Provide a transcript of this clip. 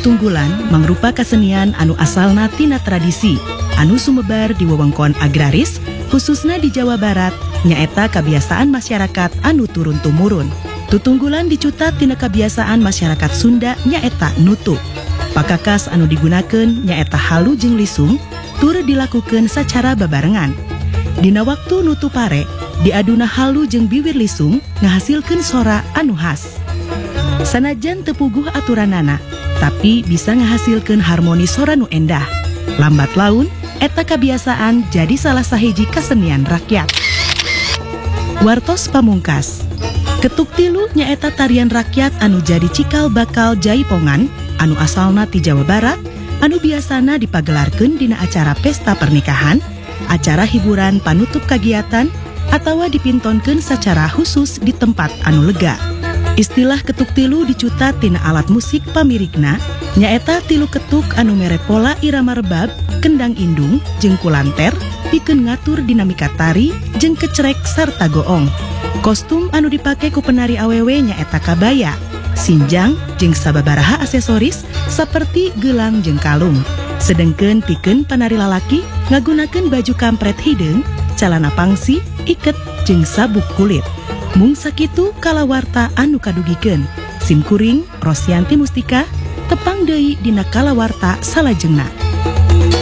tutunggulan mangrupa kasenian anu asalna tina tradisi anu sumebar di wewengkon agraris khususna di Jawa Barat nyaeta kebiasaan masyarakat anu turun-tumurun. Tutunggulan dicutat tina kebiasaan masyarakat Sunda nyaeta nutu. Pakakas anu digunakeun nyaeta halu jeung lisung tur dilakukeun sacara babarengan. Dina waktu nutu pare diaduna halu jeung bibir lisung ngahasilkeun sora anu khas. Sanajan teu puguh aturanana, tapi bisa ngahasilkeun harmoni sora nu endah. Lambat laun, eta kebiasaan jadi salah sahiji kesenian rakyat. Wartos pamungkas. Ketuk tilu nyaeta tarian rakyat anu jadi cikal bakal jaipongan anu asalna ti Jawa Barat, anu biasana dipagelarkeun dina acara pesta pernikahan, acara hiburan panutup kagiatan, atawa dipintonkeun secara khusus di tempat anu lega. Istilah ketuk tilu dicutat tina alat musik pamirigna, nyaeta tilu ketuk anu mere pola irama rebab, kendang indung, jeung kulanter, pikeun ngatur dinamika tari, jeung kecrek sarta goong. Kostum anu dipake ku penari awewe nyaeta kabaya, sinjang, jeung sababaraha aksesoris saperti gelang jeung kalung. Sedengkeun pikeun panari lalaki ngagunakeun baju kampret hideung, calana pangsi, iket, jeung sabuk kulit. Mung sakitu kalawarta anu kadugikeun. Simkuring Rosyanti Mustika tepang deui dina kalawarta salajengna.